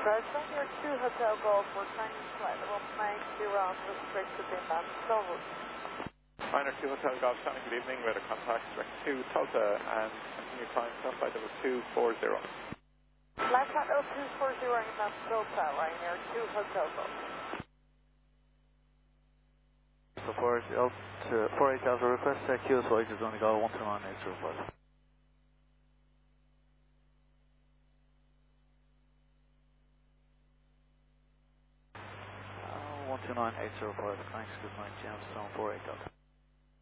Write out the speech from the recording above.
Garson, your 2 Hotel Golf for Chinese flight level 92 rounds restricted inbound Silver. Minor 2 Hotel Golf, Shannon, good evening. Radar contact, direct 2 Tulsa and continue climb flight level 240. Left hand 0240 inbound Tulsa, Ryanair 2 Hotel Golf. So 48 Alpha request, QSO exit on the go 129.805. 129.805, thanks, good night, James, 748 Delta.